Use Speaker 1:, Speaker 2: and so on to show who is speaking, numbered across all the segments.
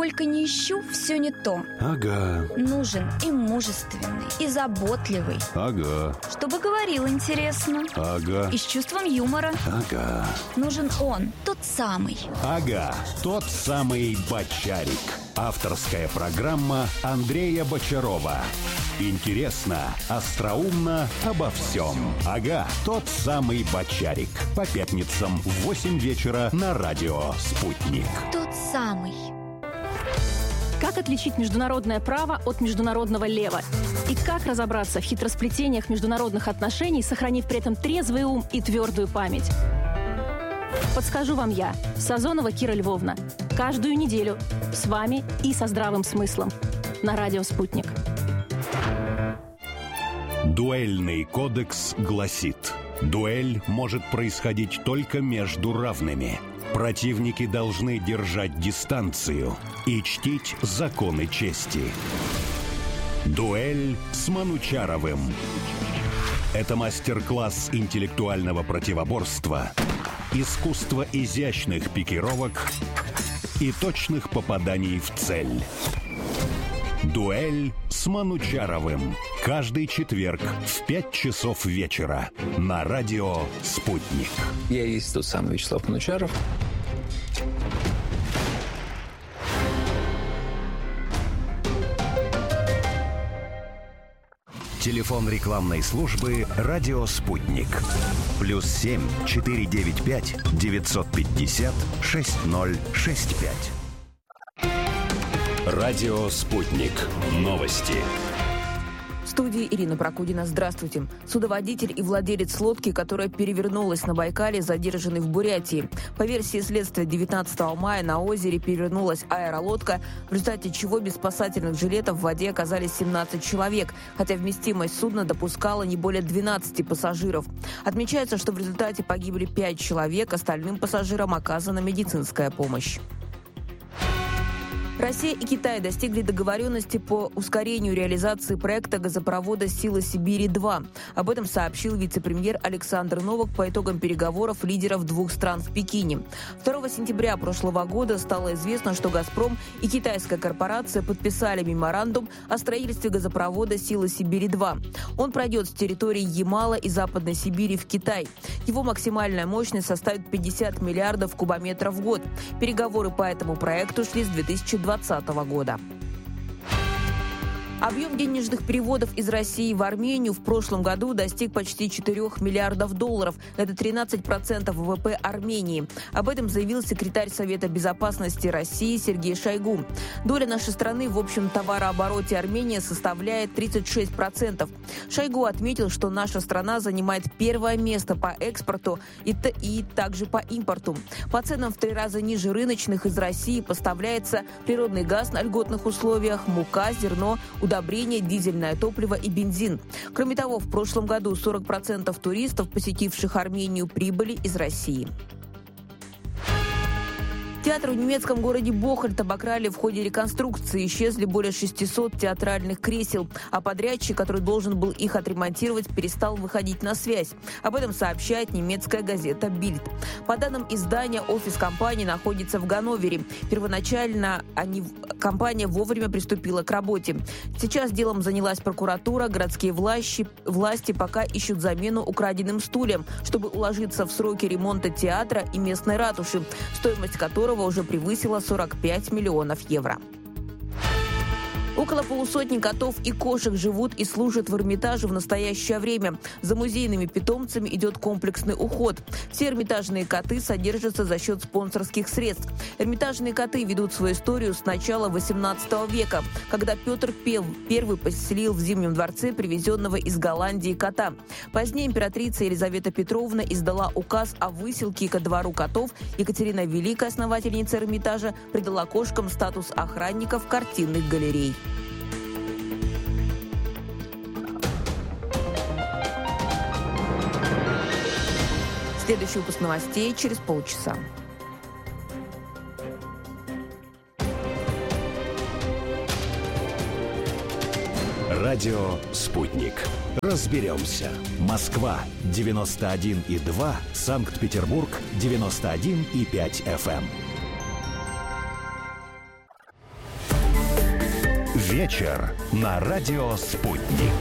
Speaker 1: Сколько ни ищу, все не то.
Speaker 2: Ага.
Speaker 1: Нужен и мужественный, и заботливый.
Speaker 2: Ага.
Speaker 1: Чтобы говорил интересно.
Speaker 2: Ага.
Speaker 1: И с чувством юмора.
Speaker 2: Ага.
Speaker 1: Нужен он, тот самый.
Speaker 2: Ага, тот самый Бочарик. Авторская программа Андрея Бочарова. Интересно, остроумно, обо всем. Ага, тот самый Бочарик. По пятницам в 8 вечера на радио «Спутник».
Speaker 1: Тот самый.
Speaker 3: Как отличить международное право от международного лева? И как разобраться в хитросплетениях международных отношений, сохранив при этом трезвый ум и твердую память? Подскажу вам я, Сазонова Кира Львовна. Каждую неделю с вами и со здравым смыслом. На радио «Спутник».
Speaker 2: Дуэльный кодекс гласит: дуэль может происходить только между равными. Противники должны держать дистанцию и чтить законы чести. Дуэль с Манучаровым. Это мастер-класс интеллектуального противоборства, искусство изящных пикировок и точных попаданий в цель. Дуэль с Манучаровым. Каждый четверг в 5 часов вечера на радио «Спутник».
Speaker 4: Я и есть тот самый Вячеслав Манучаров.
Speaker 5: Телефон рекламной службы «Радио Спутник». +7 495 950 6065.
Speaker 2: Радио «Спутник». Новости.
Speaker 6: В студии Ирина Прокудина. Здравствуйте. Судоводитель и владелец лодки, которая перевернулась на Байкале, задержанный в Бурятии. По версии следствия, 19 мая на озере перевернулась аэролодка, в результате чего без спасательных жилетов в воде оказались 17 человек, хотя вместимость судна допускала не более 12 пассажиров. Отмечается, что в результате погибли 5 человек, остальным пассажирам оказана медицинская помощь. Россия и Китай достигли договоренности по ускорению реализации проекта газопровода «Сила Сибири-2». Об этом сообщил вице-премьер Александр Новак по итогам переговоров лидеров двух стран в Пекине. 2 сентября прошлого года стало известно, что «Газпром» и китайская корпорация подписали меморандум о строительстве газопровода «Сила Сибири-2». Он пройдет с территории Ямала и Западной Сибири в Китай. Его максимальная мощность составит 50 миллиардов кубометров в год. Переговоры по этому проекту шли с 2020 года. Объем денежных переводов из России в Армению в прошлом году достиг почти 4 миллиардов долларов. Это 13% ВВП Армении. Об этом заявил секретарь Совета безопасности России Сергей Шойгу. Доля нашей страны в общем товарообороте Армении составляет 36%. Шойгу отметил, что наша страна занимает первое место по экспорту и также по импорту. По ценам в 3 раза ниже рыночных из России поставляется природный газ на льготных условиях, мука, зерно, удобрения, дизельное топливо и бензин. Кроме того, в прошлом году 40% туристов, посетивших Армению, прибыли из России. Театр в немецком городе Бохальт обокрали в ходе реконструкции. Исчезли более 600 театральных кресел, а подрядчик, который должен был их отремонтировать, перестал выходить на связь. Об этом сообщает немецкая газета «Бильд». По данным издания, офис компании находится в Ганновере. Первоначально компания вовремя приступила к работе. Сейчас делом занялась прокуратура, городские власти пока ищут замену украденным стульям, чтобы уложиться в сроки ремонта театра и местной ратуши, стоимость которого уже превысила 45 миллионов евро. Около полусотни котов и кошек живут и служат в Эрмитаже в настоящее время. За музейными питомцами идет комплексный уход. Все эрмитажные коты содержатся за счет спонсорских средств. Эрмитажные коты ведут свою историю с начала XVIII века, когда Петр I поселил в Зимнем дворце привезенного из Голландии кота. Позднее императрица Елизавета Петровна издала указ о выселке ко двору котов. Екатерина Великая, основательница Эрмитажа, придала кошкам статус охранников картинных галерей. Следующий выпуск новостей через полчаса.
Speaker 2: Радио «Спутник». Разберемся. Москва 91,2, Санкт-Петербург 91,5 FM.
Speaker 5: Вечер на радио «Спутник».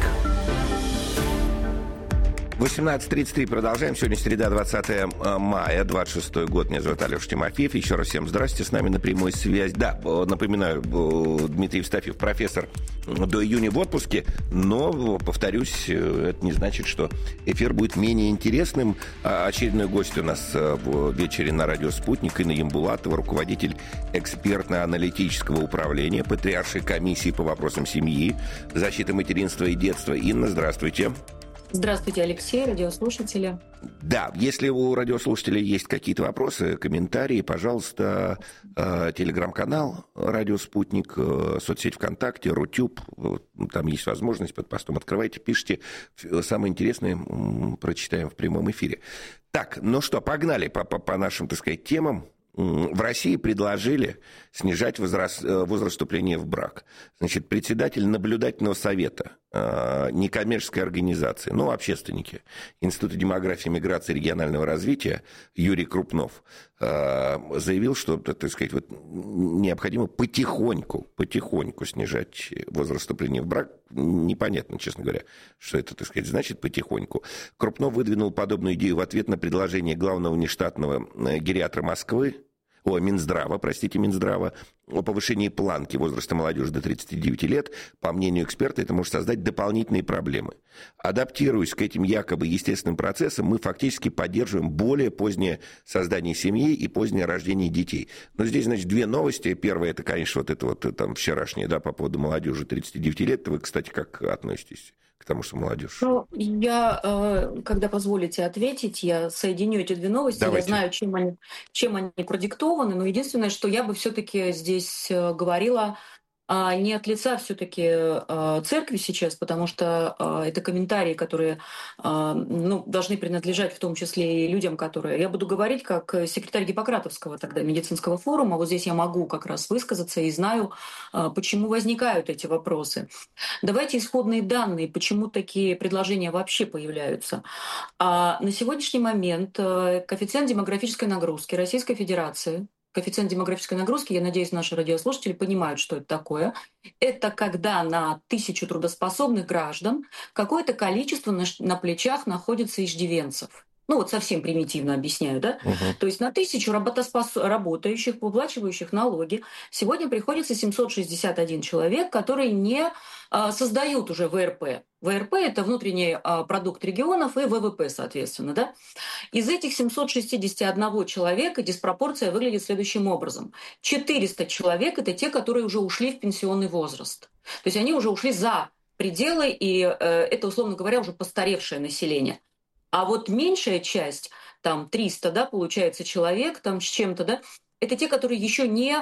Speaker 7: 18:33. Продолжаем. Сегодня среда, 20 мая, 26 год. Меня зовут Алеша Тимофеев. Еще раз всем здрасте. С нами на прямой связи. Да, напоминаю, Дмитрий Евстафьев, профессор, до июня в отпуске. Но, повторюсь, это не значит, что эфир будет менее интересным. Очередной гость у нас в вечере на радио «Спутник» Инна Ямбулатова, руководитель экспертно-аналитического управления Патриаршей комиссии по вопросам семьи, защиты материнства и детства. Инна, здравствуйте.
Speaker 3: Здравствуйте, Алексей, радиослушатели.
Speaker 7: Да, если у радиослушателей есть какие-то вопросы, комментарии, пожалуйста, телеграм-канал «Радио Спутник», соцсеть ВКонтакте, Рутюб, там есть возможность под постом. Открывайте, пишите. Самое интересное прочитаем в прямом эфире. Так, ну что, погнали по нашим, так сказать, темам. В России предложили снижать возраст вступления в брак. Значит, председатель наблюдательного совета некоммерческой организации, общественники Института демографии, миграции и регионального развития Юрий Крупнов заявил, что, так сказать, необходимо потихоньку снижать возраст вступления в брак. Непонятно, честно говоря, что это, так сказать, значит потихоньку. Крупнов выдвинул подобную идею в ответ на предложение главного внештатного гериатра Москвы, Минздрава, о повышении планки возраста молодежи до 39 лет. По мнению эксперта, это может создать дополнительные проблемы. Адаптируясь к этим якобы естественным процессам, мы фактически поддерживаем более позднее создание семьи и позднее рождение детей. Но здесь, значит, две новости. Первая, это, конечно, там вчерашняя, по поводу молодежи 39 лет. Вы, кстати, как относитесь к тому, что молодежь?
Speaker 3: Я, когда позволите ответить, я соединю эти две новости.
Speaker 7: Давайте.
Speaker 3: Я знаю, чем они продиктованы, но единственное, что я бы все-таки здесь говорила не от лица все-таки церкви сейчас, потому что это комментарии, которые должны принадлежать в том числе и людям, которые... Я буду говорить как секретарь Гиппократовского тогда медицинского форума. Вот здесь я могу как раз высказаться и знаю, почему возникают эти вопросы. Давайте исходные данные, почему такие предложения вообще появляются. На сегодняшний момент коэффициент демографической нагрузки Российской Федерации, коэффициент демографической нагрузки, я надеюсь, наши радиослушатели понимают, что это такое. Это когда на 1000 трудоспособных граждан какое-то количество на плечах находится иждивенцев. Совсем примитивно объясняю, да? То есть на 1000 работающих, выплачивающих налоги, сегодня приходится 761 человек, которые не создают уже ВРП. ВРП – это внутренний продукт регионов и ВВП, соответственно, да? Из этих 761 человека диспропорция выглядит следующим образом. 400 человек – это те, которые уже ушли в пенсионный возраст. То есть они уже ушли за пределы, и это, условно говоря, уже постаревшее население. А вот меньшая часть, там 300, да, получается, человек, там с чем-то, да, это те, которые еще не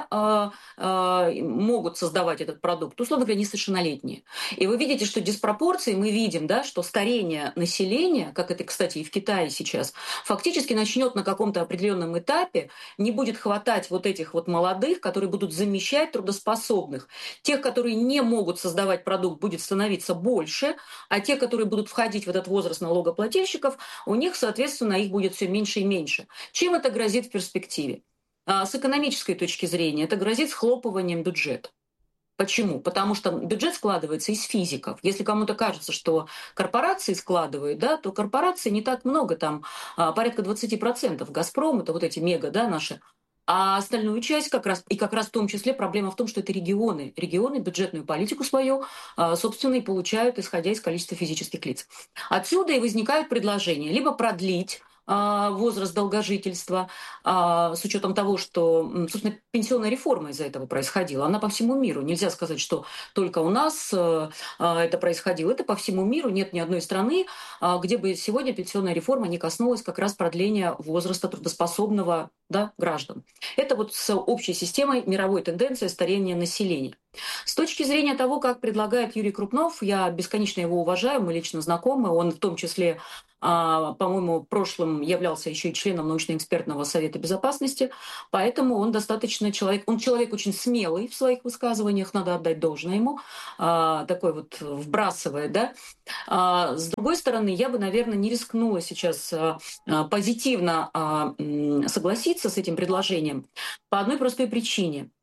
Speaker 3: могут создавать этот продукт, условно говоря, несовершеннолетние. И вы видите, что диспропорции, мы видим, да, что старение населения, как это, кстати, и в Китае сейчас, фактически начнет на каком-то определенном этапе, не будет хватать вот этих вот молодых, которые будут замещать трудоспособных. Тех, которые не могут создавать продукт, будет становиться больше, а те, которые будут входить в этот возраст налогоплательщиков, у них, соответственно, их будет все меньше и меньше. Чем это грозит в перспективе? С экономической точки зрения это грозит схлопыванием бюджета. Почему? Потому что бюджет складывается из физиков. Если кому-то кажется, что корпорации складывают, да, то корпораций не так много, там порядка 20%. «Газпром» — это вот эти мега, да, наши. А остальную часть как раз в том числе проблема в том, что это регионы. Регионы бюджетную политику свою, собственно, и получают, исходя из количества физических лиц. Отсюда и возникают предложения либо продлить возраст долгожительства, с учетом того, что, собственно, пенсионная реформа из-за этого происходила. Она по всему миру. Нельзя сказать, что только у нас это происходило. Это по всему миру. Нет ни одной страны, где бы сегодня пенсионная реформа не коснулась как раз продления возраста трудоспособного, да, граждан. Это вот с общей системой мировой тенденции старения населения. С точки зрения того, как предлагает Юрий Крупнов, я бесконечно его уважаю, мы лично знакомы, он в том числе, по-моему, в прошлом являлся еще и членом научно-экспертного совета безопасности, поэтому он достаточно человек очень смелый в своих высказываниях, надо отдать должное ему, такой вот вбрасывает, да. С другой стороны, я бы, наверное, не рискнула сейчас позитивно согласиться с этим предложением по одной простой причине.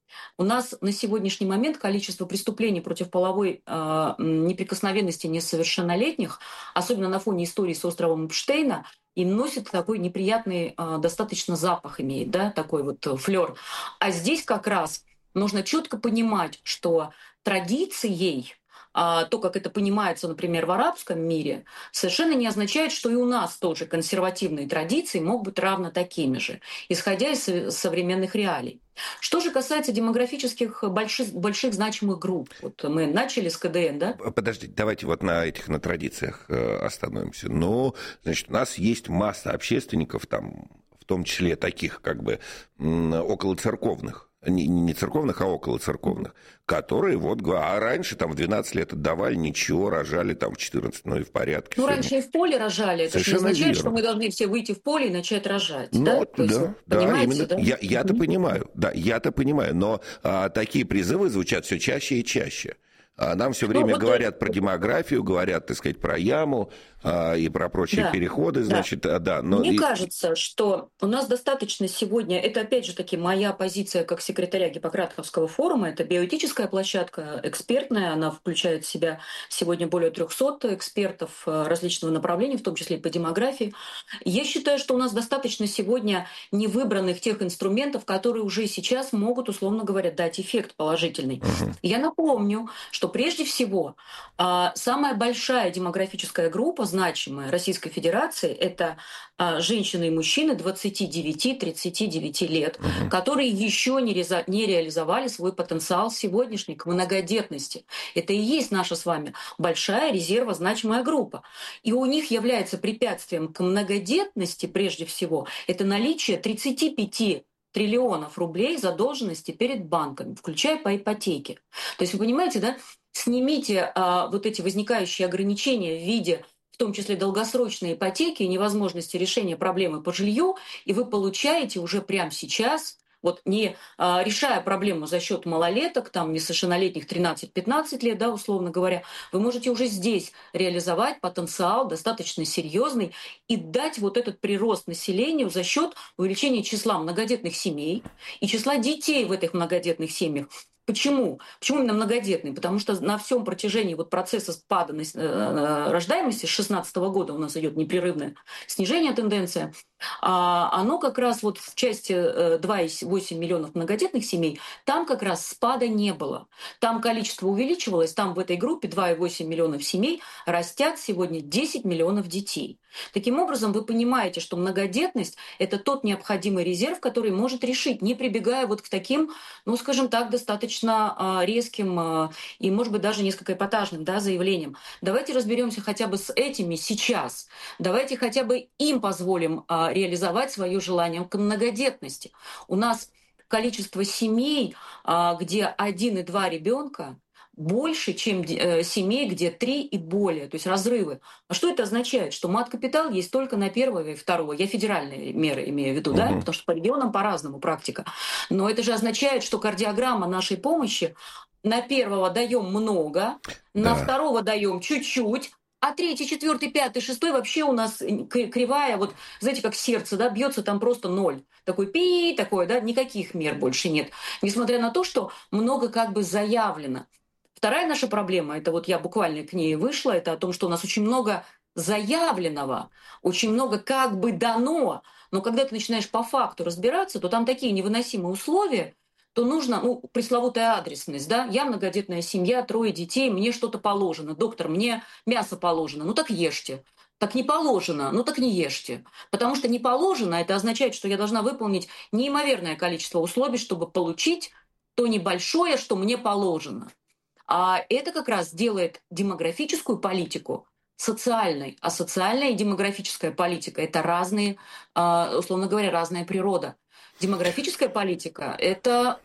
Speaker 8: У нас на сегодняшний момент количество преступлений против половой неприкосновенности несовершеннолетних, особенно на фоне истории с островом Эпштейна, и носит такой неприятный, достаточно запах имеет, да, такой вот флёр. А здесь как раз нужно четко понимать, что традицией, то, как это понимается, например, в арабском мире, совершенно не означает, что и у нас тоже консервативные традиции могут быть равно такими же, исходя из современных реалий. Что же касается демографических больших значимых групп, вот мы начали с КДН, да?
Speaker 7: Подождите, давайте вот на традициях остановимся. Ну, значит, у нас есть масса общественников, там, в том числе таких как бы околоцерковных, не церковных, а околоцерковных, которые вот, а раньше там в 12 лет отдавали, ничего, рожали там в 14, ну и в порядке.
Speaker 8: Ну, раньше и в поле рожали, это же не означает, что мы должны все выйти в поле и начать рожать,
Speaker 7: ну,
Speaker 8: да?
Speaker 7: Да, именно. Да? Я-то понимаю, да, я-то понимаю, но такие призывы звучат все чаще и чаще. Нам все время говорят про демографию, говорят, так сказать, про яму и про прочие переходы, значит, да. Но
Speaker 8: мне кажется, что у нас достаточно сегодня, это опять же таки моя позиция как секретаря Гиппократовского форума, это биоэтическая площадка экспертная, она включает в себя сегодня более 300 экспертов различного направления, в том числе и по демографии. Я считаю, что у нас достаточно сегодня невыбранных тех инструментов, которые уже сейчас могут, условно говоря, дать эффект положительный. Я напомню, что прежде всего самая большая демографическая группа, значимая Российской Федерации, это женщины и мужчины 29-39 лет, которые еще не реализовали свой потенциал сегодняшний к многодетности. Это и есть наша с вами большая резервозначимая группа. И у них является препятствием к многодетности, прежде всего, это наличие 35 триллионов рублей задолженности перед банками, включая по ипотеке. То есть вы понимаете, да, снимите вот эти возникающие ограничения в виде, в том числе долгосрочной ипотеки и невозможности решения проблемы по жилью, и вы получаете уже прямо сейчас, вот не решая проблему за счет малолеток, там несовершеннолетних 13-15 лет, да, условно говоря, вы можете уже здесь реализовать потенциал достаточно серьезный и дать вот этот прирост населению за счет увеличения числа многодетных семей и числа детей в этих многодетных семьях. Почему? Почему именно многодетные? Потому что на всем протяжении вот процесса спада рождаемости с 2016 года у нас идет непрерывное снижение, тенденция. Оно как раз вот в части 2,8 миллионов многодетных семей, там как раз спада не было. Там количество увеличивалось, там в этой группе 2,8 миллионов семей растят сегодня 10 миллионов детей. Таким образом, вы понимаете, что многодетность – это тот необходимый резерв, который может решить, не прибегая вот к таким, ну, скажем так, достаточно резким и, может быть, даже несколько эпатажным, да, заявлениям. Давайте разберемся хотя бы с этими сейчас. Давайте хотя бы им позволим реализовать свое желание к многодетности. У нас количество семей, где 1 и 2 ребенка, больше, чем семей, где 3 и более, то есть разрывы. А что это означает? Что мат-капитал есть только на 1 и 2. Я федеральные меры имею в виду, да, потому что по регионам по-разному практика. Но это же означает, что кардиограмма нашей помощи на 1 даем много, на 2 даем чуть-чуть, а 3, 4, 5, 6 вообще у нас кривая, вот знаете, как сердце, да, бьется там просто 0. Такой пи, такой, да, никаких мер больше нет. Несмотря на то, что много как бы заявлено. Вторая наша проблема, это вот я буквально к ней вышла, это о том, что у нас очень много заявленного, очень много как бы дано, но когда ты начинаешь по факту разбираться, то там такие невыносимые условия, то нужно, ну, пресловутая адресность, да, я многодетная семья, 3 детей, мне что-то положено, доктор, мне мясо положено, ну так ешьте. Так не положено, ну так не ешьте. Потому что не положено, это означает, что я должна выполнить неимоверное количество условий, чтобы получить то небольшое, что мне положено. А это как раз делает демографическую политику социальной. А социальная и демографическая политика – это разные, условно говоря, разная природа. Демографическая политика – это,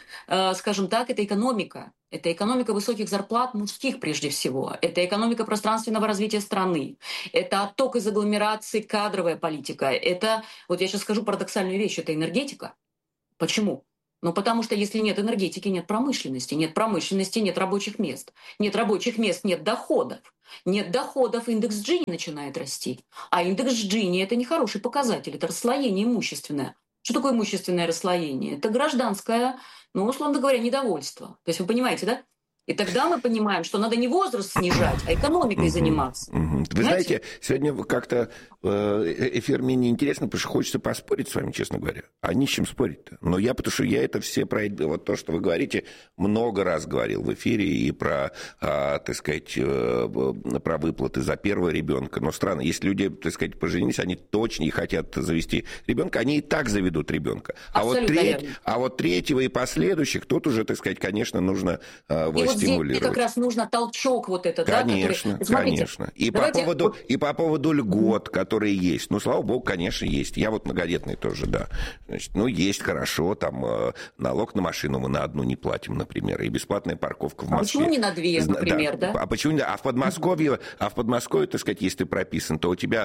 Speaker 8: скажем так, это экономика. Это экономика высоких зарплат мужских прежде всего. Это экономика пространственного развития страны. Это отток из агломерации, кадровая политика. Это, вот я сейчас скажу парадоксальную вещь, это энергетика. Почему? Ну, потому что если нет энергетики, нет промышленности. Нет промышленности, нет рабочих мест. Нет рабочих мест, нет доходов. Нет доходов, индекс Джини начинает расти. А индекс Джини – это не хороший показатель, это расслоение имущественное. Что такое имущественное расслоение? Это гражданское, ну, условно говоря, недовольство. То есть вы понимаете, да? И тогда мы понимаем, что надо не возраст снижать, а экономикой заниматься.
Speaker 7: Вы знаете, сегодня как-то эфир мне неинтересно, потому что хочется поспорить с вами, честно говоря. А не с чем спорить-то. Но потому что я это все про вот то, что вы говорите, много раз говорил в эфире и про, так сказать, про выплаты за первого ребенка. Но странно, если люди, так сказать, поженились, они точно не хотят завести ребенка, они и так заведут ребенка. А вот третьего и последующих, тут уже, так сказать, конечно, нужно стимулировать.
Speaker 8: Здесь как раз нужно толчок вот этот,
Speaker 7: конечно,
Speaker 8: да, который... Смотрите,
Speaker 7: конечно. И по поводу льгот, которые есть. Ну, слава богу, конечно, есть. Я вот многодетный тоже, да. Значит, ну, есть, хорошо, там налог на машину мы на одну не платим, например, и бесплатная парковка в Москве.
Speaker 8: А почему не на две, например, да?
Speaker 7: А почему не? А в Подмосковье, так сказать, если ты прописан, то у тебя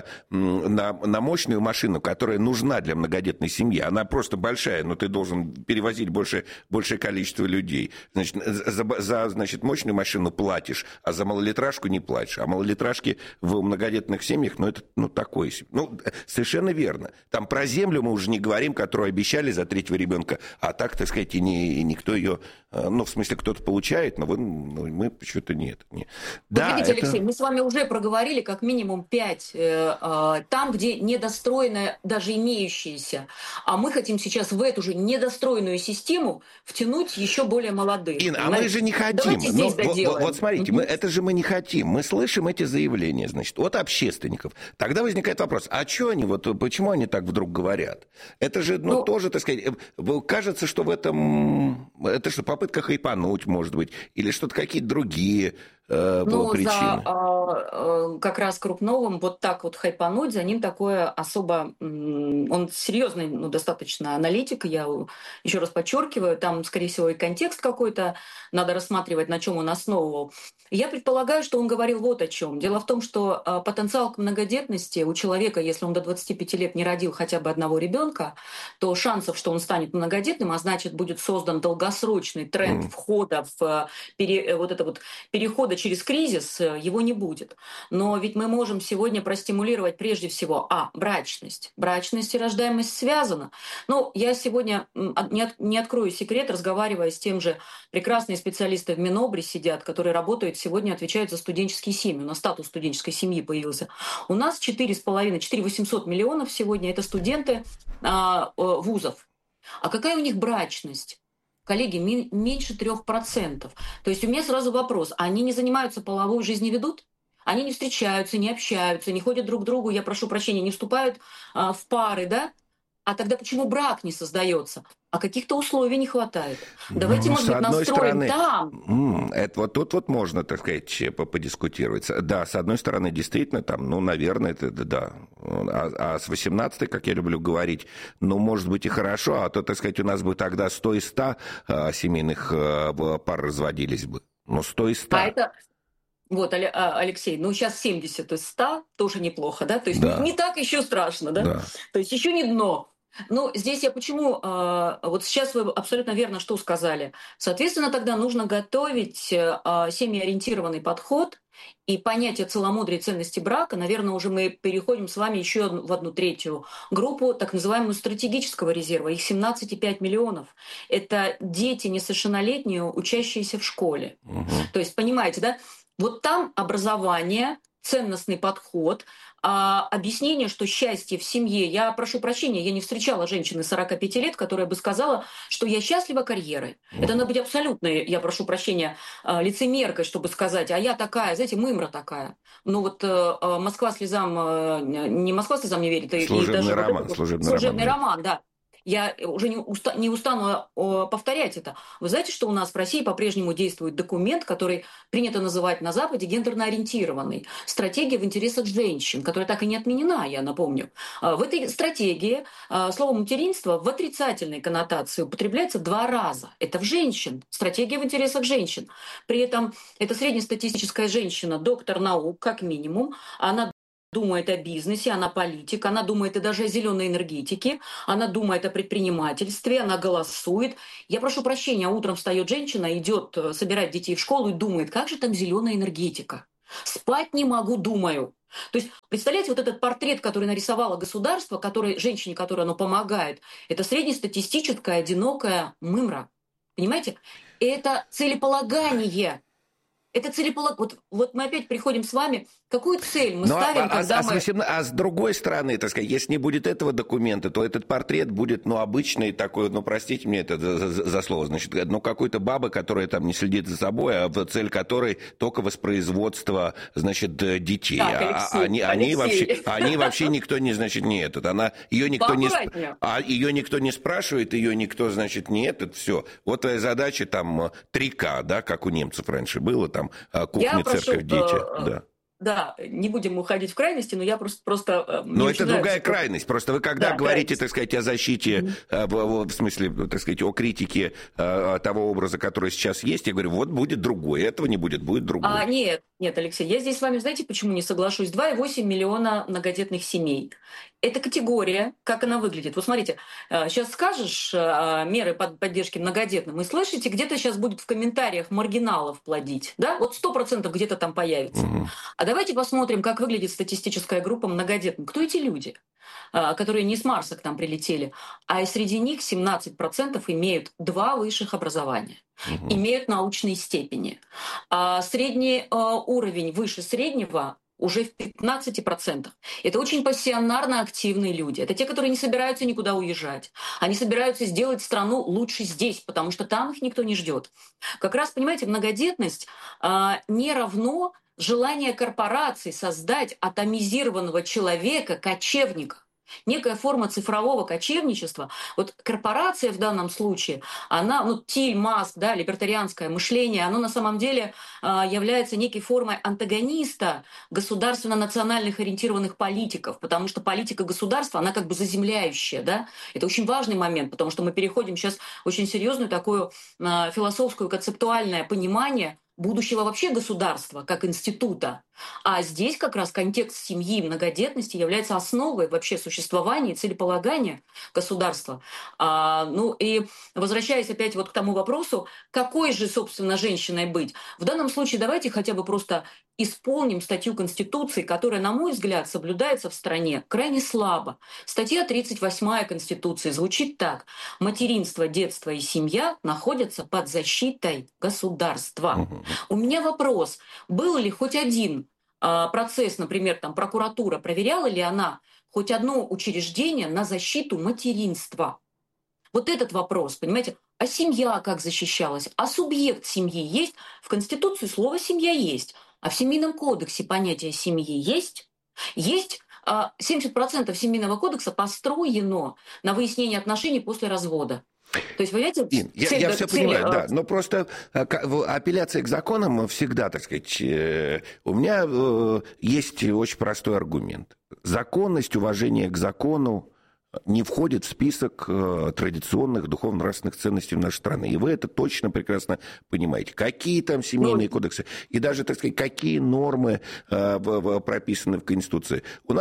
Speaker 7: на мощную машину, которая нужна для многодетной семьи, она просто большая, но ты должен перевозить большее количество людей. Значит, за мощную машину платишь, а за малолитражку не платишь. А малолитражки в многодетных семьях, ну, это, ну, такое себе. Ну, совершенно верно. Там про землю мы уже не говорим, которую обещали за третьего ребенка, а так, так сказать, и никто ее, ну, в смысле, кто-то получает, но мы почему-то нет.
Speaker 8: Да, видите, Алексей, мы с вами уже проговорили как минимум 5 там, где недостроено даже имеющиеся. А мы хотим сейчас в эту же недостроенную систему втянуть еще более молодых.
Speaker 7: А мы же не хотим. Вот смотрите, это же мы не хотим. Мы слышим эти заявления, значит, от общественников. Тогда возникает вопрос, а что они, почему они так вдруг говорят? Это же, тоже, так сказать, кажется, что в этом, это что, попытка хайпануть, может быть, или что-то какие-то другие причины.
Speaker 8: Как раз Крупновым вот так вот хайпануть, за ним такое особо... Он серьезный, достаточно аналитик, я еще раз подчеркиваю, там, скорее всего, и контекст какой-то надо рассматривать, на чем он основывал. Я предполагаю, что он говорил вот о чем. Дело в том, что потенциал к многодетности у человека, если он до 25 лет не родил хотя бы одного ребенка, то шансов, что он станет многодетным, а значит, будет создан долгосрочный тренд входа в перехода через кризис, его не будет. Но ведь мы можем сегодня простимулировать прежде всего брачность. Брачность и рождаемость связана. Я сегодня не открою секрет, разговаривая с тем же прекрасные специалисты в Минобре сидят, которые работают сегодня, отвечают за студенческие семьи. У нас статус студенческой семьи появился. У нас 4,5-4,800 миллионов сегодня это студенты вузов. А какая у них брачность? Коллеги, меньше 3%. То есть у меня сразу вопрос. Они не занимаются половой жизнью, ведут? Они не встречаются, не общаются, не ходят друг к другу, я прошу прощения, не вступают в пары, да? А тогда почему брак не создается? А каких-то условий не хватает. Давайте, может быть, настроим там.
Speaker 7: Это вот тут можно, так сказать, подискутировать. Да, с одной стороны, действительно, там, наверное, это да. А с 18-й, как я люблю говорить, может быть и хорошо, а то, так сказать, у нас бы тогда 100 и 100 семейных пар разводились бы. 100 и 100.
Speaker 8: А это... Вот, Алексей, сейчас 70 из 100 тоже неплохо, да? То есть не так еще страшно, да? То есть еще не дно. Здесь я почему... Вот сейчас вы абсолютно верно что сказали. Соответственно, тогда нужно готовить семьяориентированный подход и понятие целомудрия и ценности брака. Наверное, уже мы переходим с вами еще в одну третью группу, так называемую стратегического резерва. Их 17,5 миллионов. Это дети несовершеннолетние, учащиеся в школе. То есть, понимаете, да? Вот там образование, ценностный подход, объяснение, что счастье в семье. Я прошу прощения, я не встречала женщины 45 лет, которая бы сказала, что я счастлива карьерой. Это надо быть абсолютно, я прошу прощения, лицемеркой, чтобы сказать, а я такая, знаете, мымра такая. Москва слезам, не Москва слезам не верит. Служебный роман, да. Я уже не устану повторять это. Вы знаете, что у нас в России по-прежнему действует документ, который принято называть на Западе гендерно ориентированный. Стратегия в интересах женщин, которая так и не отменена, я напомню. В этой стратегии слово «материнство» в отрицательной коннотации употребляется 2 раза. Это в женщин. Стратегия в интересах женщин. При этом это среднестатистическая женщина, доктор наук, как минимум. Она думает о бизнесе, она политик, она думает и даже о зеленой энергетике, она думает о предпринимательстве, она голосует. Я прошу прощения, утром встает женщина, идет собирать детей в школу и думает, как же там зеленая энергетика. Спать не могу, думаю. То есть, представляете, вот этот портрет, который нарисовало государство, женщине, которой оно помогает, это среднестатистическая одинокая мымра. Понимаете? Это целеполагание. Вот мы опять приходим с вами. Какую цель мы ставим, когда мы...
Speaker 7: А с другой стороны, так сказать, если не будет этого документа, то этот портрет будет, обычный такой, простите мне это за слово, значит, какой-то бабы, которая там не следит за собой, а цель которой только воспроизводство, значит, детей.
Speaker 8: Так,
Speaker 7: Они вообще никто не, значит, не этот. Ее никто не спрашивает, ее никто, значит, не этот, все. Вот твоя задача там 3К, да, как у немцев раньше было, там кухня, церковь, дети, да.
Speaker 8: Да, не будем уходить в крайности, но я просто...
Speaker 7: Но это другая крайность. Просто вы когда говорите, так сказать, о защите, в смысле, так сказать, о критике того образа, который сейчас есть, я говорю, вот будет другой, этого не будет, будет другой.
Speaker 8: Нет, Алексей, я здесь с вами, знаете, почему не соглашусь? 2,8 миллиона многодетных семей. Это категория, как она выглядит. Вот смотрите, сейчас скажешь меры поддержки многодетным, и слышите, где-то сейчас будет в комментариях маргиналов плодить, да? Вот 100% где-то там появится. А давайте посмотрим, как выглядит статистическая группа многодетных. Кто эти люди, которые не с Марса к нам прилетели, а и среди них 17% имеют 2 высших образования, имеют научные степени. Средний уровень выше среднего уже в 15%. Это очень пассионарно активные люди. Это те, которые не собираются никуда уезжать. Они собираются сделать страну лучше здесь, потому что там их никто не ждет. Как раз, понимаете, многодетность не равно желание корпораций создать атомизированного человека, кочевника. Некая форма цифрового кочевничества. Вот корпорация в данном случае, она, Тиль, Маск, да, либертарианское мышление, оно на самом деле является некой формой антагониста государственно-национальных ориентированных политиков, потому что политика государства, она как бы заземляющая, да. Это очень важный момент, потому что мы переходим сейчас в очень серьезную такую философскую, концептуальное понимание будущего вообще государства как института. А здесь как раз контекст семьи и многодетности является основой вообще существования и целеполагания государства. И возвращаясь опять вот к тому вопросу, какой же, собственно, женщиной быть? В данном случае давайте хотя бы просто исполним статью Конституции, которая, на мой взгляд, соблюдается в стране крайне слабо. Статья 38 Конституции звучит так. Материнство, детство и семья находятся под защитой государства. У меня вопрос. Был ли хоть один процесс, например, там, прокуратура, проверяла ли она хоть одно учреждение на защиту материнства? Вот этот вопрос, понимаете? А семья как защищалась? А субъект семьи есть? В Конституции слово «семья» есть. А в Семейном кодексе понятие семьи есть? Есть. 70% Семейного кодекса построено на выяснение отношений после развода. То есть, понимаете,
Speaker 7: я все понимаю, да, но просто апелляция к законам всегда, так сказать, у меня есть очень простой аргумент. Законность, уважение к закону не входит в список традиционных духовно-нравственных ценностей в нашей стране. И вы это точно прекрасно понимаете. Какие там семейные кодексы, и даже, так сказать, какие нормы прописаны в Конституции.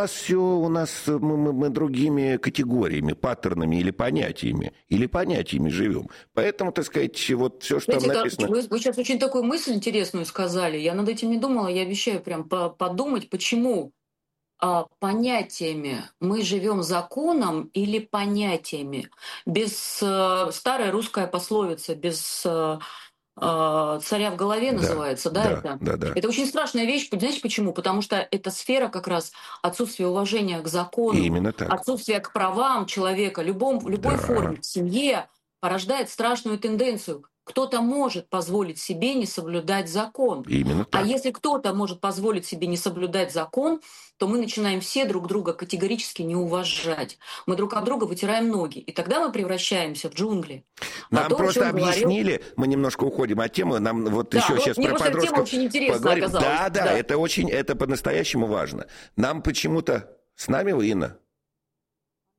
Speaker 7: Мы другими категориями, паттернами или понятиями живем. Поэтому, так сказать, вот все, что там написано...
Speaker 8: Вы сейчас очень такую мысль интересную сказали. Я над этим не думала, я обещаю прям подумать, почему понятиями мы живем законом или понятиями. Старая русская пословица, без царя в голове называется, да? Это очень страшная вещь. Знаете почему? Потому что это сфера как раз отсутствия уважения к закону, отсутствия к правам человека, в любой форме, в семье порождает страшную тенденцию. Кто-то может позволить себе не соблюдать закон. А если кто-то может позволить себе не соблюдать закон, то мы начинаем все друг друга категорически не уважать. Мы друг от друга вытираем ноги. И тогда мы превращаемся в джунгли.
Speaker 7: Нам просто объяснили, мы немножко уходим от темы, нам вот еще сейчас про подростков
Speaker 8: тема очень интересная
Speaker 7: поговорим.
Speaker 8: оказалась.
Speaker 7: Да, это по-настоящему важно. Нам почему-то... С нами вы, Инна?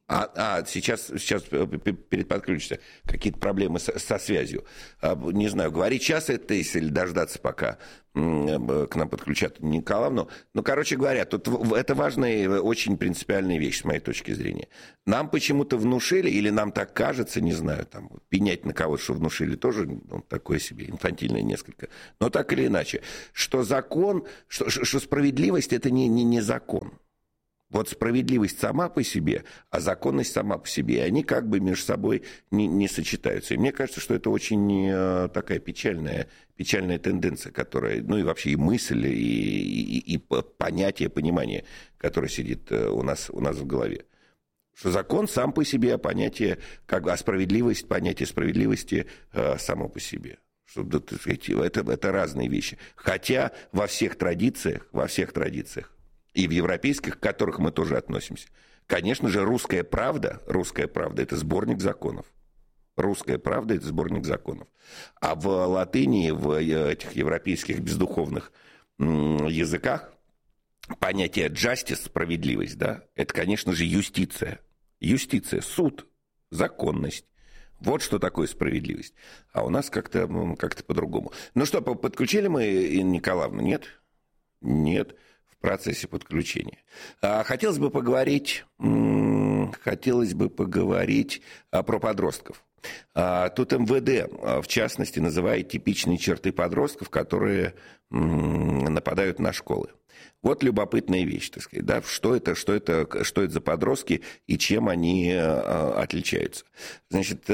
Speaker 7: Сейчас подключишься. Какие-то проблемы со связью. Не знаю, говорить сейчас это или дождаться, пока к нам подключат Николаевну. Ну, короче говоря, тут это важная и очень принципиальная вещь, с моей точки зрения. Нам почему-то внушили, или нам так кажется, не знаю, там, пенять на кого-то, что внушили, тоже такое себе, инфантильное несколько. Но так или иначе, что закон, что справедливость – это не закон. Вот справедливость сама по себе, а законность сама по себе, они как бы между собой не сочетаются. И мне кажется, что это очень такая печальная тенденция, которая, ну и вообще и мысль, и понятие, понимание, которое сидит у нас в голове. Что закон сам по себе, а понятие, понятие справедливости само по себе. Что, это разные вещи. Хотя во всех традициях, и в европейских, к которым мы тоже относимся. Конечно же, русская правда – это сборник законов. Русская правда – это сборник законов. А в латыни, в этих европейских бездуховных языках понятие justice – справедливость, да, это, конечно же, юстиция. Юстиция – суд, законность. Вот что такое справедливость. А у нас как-то по-другому. Ну что, подключили мы Инну Николаевну? Нет? Нет. В процессе подключения. Хотелось бы поговорить про подростков. Тут МВД, в частности, называет типичные черты подростков, которые нападают на школы. Вот любопытная вещь, так сказать, да, что это за подростки и чем они отличаются. Значит,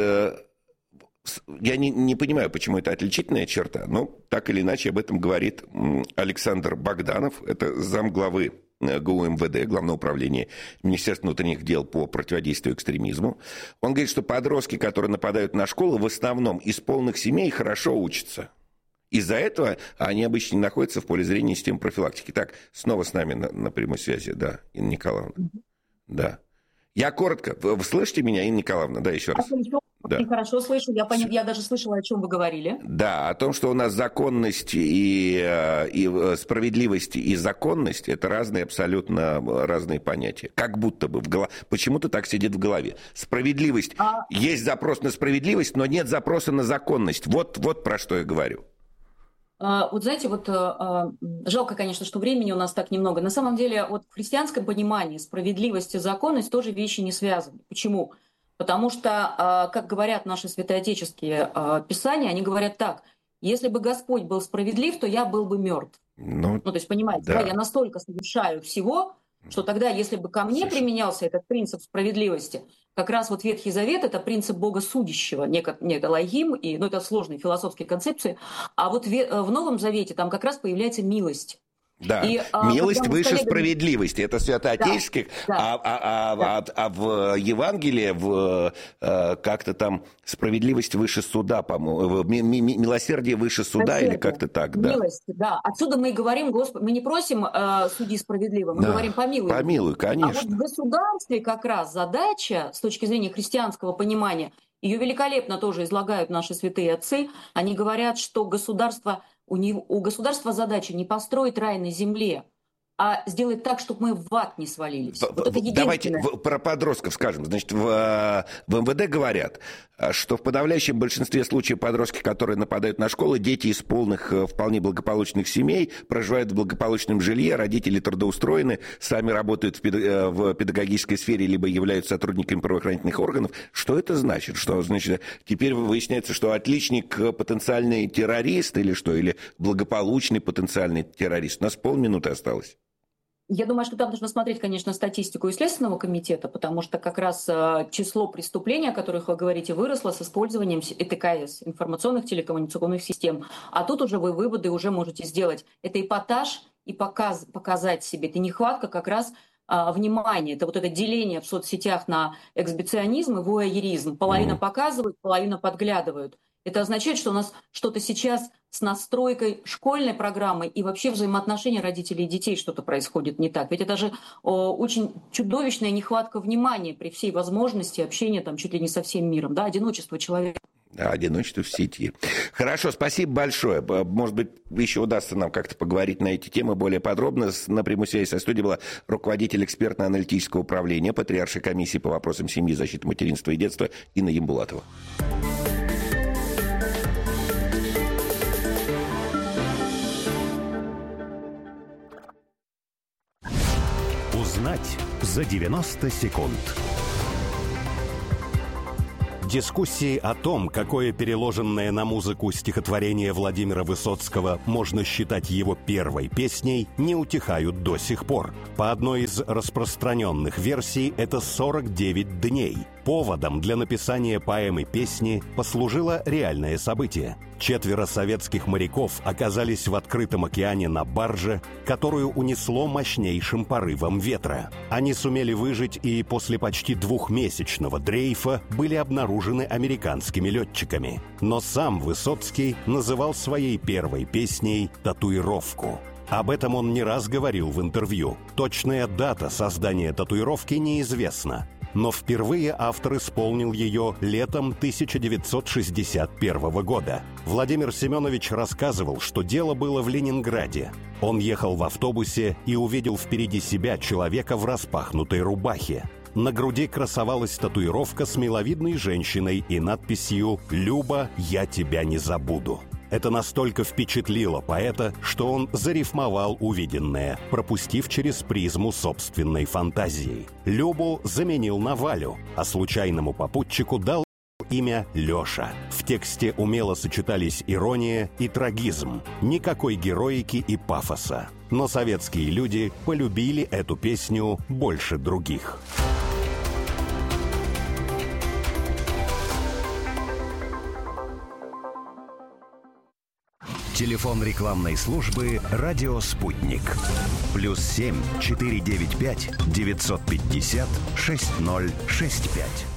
Speaker 7: я не понимаю, почему это отличительная черта, но так или иначе об этом говорит Александр Богданов, это замглавы ГУ МВД, Главного управления Министерства внутренних дел по противодействию экстремизму. Он говорит, что подростки, которые нападают на школу, в основном из полных семей хорошо учатся. Из-за этого они обычно не находятся в поле зрения системы профилактики. Так, снова с нами на прямой связи, да, Инна Николаевна. Да. Я коротко. Вы слышите меня, Инна Николаевна? Да, еще раз.
Speaker 8: Да. И хорошо слышу, я даже слышала, о чем вы говорили. Да,
Speaker 7: о том, что у нас законность и справедливость и законность – это абсолютно разные понятия. Как будто бы почему-то так сидит в голове. Справедливость, есть запрос на справедливость, но нет запроса на законность. Вот про что я говорю.
Speaker 8: Вот знаете, жалко, конечно, что времени у нас так немного. На самом деле, в христианском понимании справедливость и законность тоже вещи не связаны. Почему? Потому что, как говорят наши святоотеческие писания, они говорят так: если бы Господь был справедлив, то я был бы мертв. То есть, понимаете, да. Я настолько совершаю всего, что тогда, если бы ко мне применялся этот принцип справедливости, как раз Ветхий Завет – это принцип Бога судящего, некий логим, это сложные философские концепции, а в Новом Завете там как раз появляется милость.
Speaker 7: Да, милость выше справедливости. Это святоотеческих, да. А в Евангелии как-то там справедливость выше суда, по-моему, милосердие выше суда или как-то так. Да.
Speaker 8: Милость, да. Отсюда мы и говорим, Господи, мы не просим суди справедливо, мы говорим помилуй.
Speaker 7: Помилуй, конечно.
Speaker 8: А в государстве как раз задача, с точки зрения христианского понимания, ее великолепно тоже излагают наши святые отцы, они говорят, что у государства задача не построить рай на земле, а сделать так, чтобы мы в ад не свалились.
Speaker 7: Давайте про подростков скажем. Значит, в МВД говорят, что в подавляющем большинстве случаев подростки, которые нападают на школы, дети из полных, вполне благополучных семей, проживают в благополучном жилье, родители трудоустроены, сами работают в педагогической сфере, либо являются сотрудниками правоохранительных органов. Что это значит? Что значит? Теперь выясняется, что отличник потенциальный террорист или что? Или благополучный потенциальный террорист? У нас полминуты осталось.
Speaker 8: Я думаю, что там нужно смотреть, конечно, статистику и Следственного комитета, потому что как раз число преступлений, о которых вы говорите, выросло с использованием ИТКС, информационных телекоммуникационных систем. А тут уже вы выводы уже можете сделать. Это эпатаж и показать себе. Это нехватка как раз внимания. Это это деление в соцсетях на эксбиционизм и вуайеризм. Половина показывают, половина подглядывают. Это означает, что у нас что-то сейчас с настройкой школьной программы и вообще взаимоотношения родителей и детей что-то происходит не так. Ведь это же очень чудовищная нехватка внимания при всей возможности общения чуть ли не со всем миром, да, одиночество человека.
Speaker 7: Одиночество в сети. Хорошо, спасибо большое. Может быть, еще удастся нам как-то поговорить на эти темы более подробно. На прямой связи со студией была руководитель экспертно-аналитического управления Патриаршей комиссии по вопросам семьи, защиты материнства и детства Инна Ямбулатова.
Speaker 2: Узнать за 90 секунд. Дискуссии о том, какое переложенное на музыку стихотворение Владимира Высоцкого можно считать его первой песней, не утихают до сих пор. По одной из распространенных версий, это 49 дней. Поводом для написания поэмы-песни послужило реальное событие. 4 советских моряков оказались в открытом океане на барже, которую унесло мощнейшим порывом ветра. Они сумели выжить и после почти 2-месячного дрейфа были обнаружены американскими летчиками. Но сам Высоцкий называл своей первой песней «Татуировку». Об этом он не раз говорил в интервью. Точная дата создания татуировки неизвестна. Но впервые автор исполнил ее летом 1961 года. Владимир Семенович рассказывал, что дело было в Ленинграде. Он ехал в автобусе и увидел впереди себя человека в распахнутой рубахе. На груди красовалась татуировка с миловидной женщиной и надписью «Люба, я тебя не забуду». Это настолько впечатлило поэта, что он зарифмовал увиденное, пропустив через призму собственной фантазии. Любу заменил на Валю, а случайному попутчику дал имя Леша. В тексте умело сочетались ирония и трагизм. Никакой героики и пафоса. Но советские люди полюбили эту песню больше других.
Speaker 5: Телефон рекламной службы «Радио Спутник». +7 495 950 6065.